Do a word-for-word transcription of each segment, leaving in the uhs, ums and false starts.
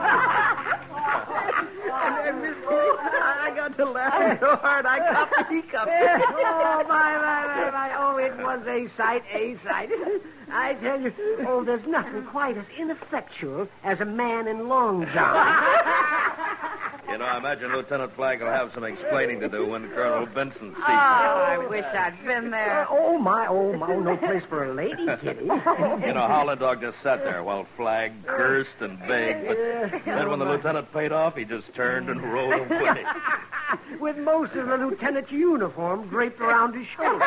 and, and Miss Kitty, I, I got to laugh so hard I got the hiccups. Oh, my, my, my, my. Oh, it was a sight, a sight. I tell you, oh, there's nothing quite as ineffectual as a man in long johns. You know, I imagine Lieutenant Flagg will have some explaining to do when Colonel Benson sees Oh, him. I wish I'd been there. Oh, my, oh, my, oh, no place for a lady, Kitty. You know, Howland Dog just sat there while Flagg cursed and begged. But then when the lieutenant paid off, he just turned and rode away. With most of the lieutenant's uniform draped around his shoulders.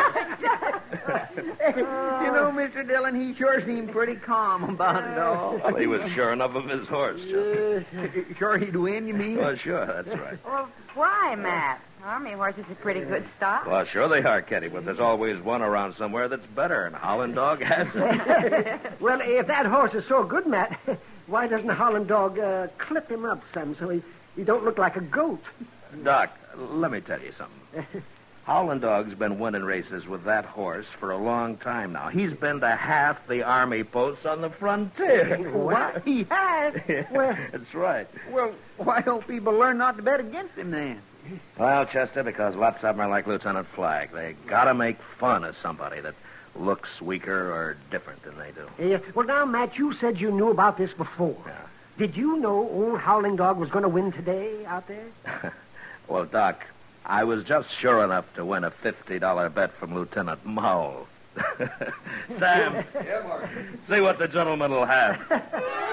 You know, Mister Dillon, he sure seemed pretty calm about it all. Well, he was sure enough of his horse, Chester. Uh, sure he'd win, you mean? Well, sure, that's right. Well, why, Matt? Army horses are pretty good stock. Well, sure they are, Kitty, but there's always one around somewhere that's better, and Howland Dog has it. Well, if that horse is so good, Matt, why doesn't Holland Dog uh, clip him up some so he, he don't look like a goat? Doc, let me tell you something. Howland Dog's been winning races with that horse for a long time now. He's been to half the army posts on the frontier. What? He has? Well, that's right. Well, why don't people learn not to bet against him then? Well, Chester, because lots of them are like Lieutenant Flagg. They gotta make fun of somebody that looks weaker or different than they do. Uh, well, now, Matt, you said you knew about this before. Yeah. Did you know old Howling Dog was going to win today out there? Well, Doc, I was just sure enough to win a fifty dollar bet from Lieutenant Mowell. Sam, Yeah, Mark. see what the gentleman will have.